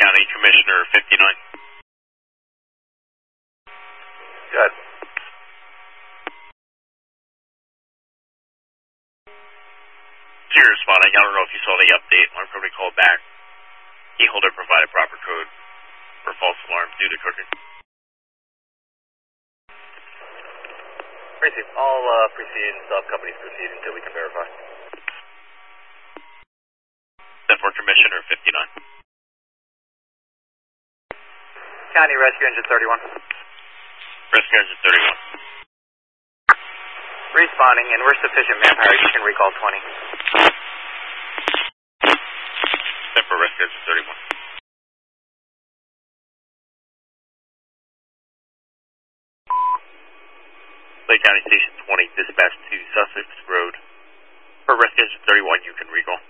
County Commissioner 59. Good. To your responding, I don't know if you saw the update. Alarm company called back. Key holder provided proper code for false alarms due to cooking. Receive. All preceding sub-companies proceed until we can verify. Send for Commissioner 59. County Rescue Engine 31. Rescue Engine 31. Responding, and we're sufficient manpower. You can recall 20. Send for Rescue Engine 31. Lake County Station 20, dispatch to Sussex Road. For Rescue Engine 31, you can recall.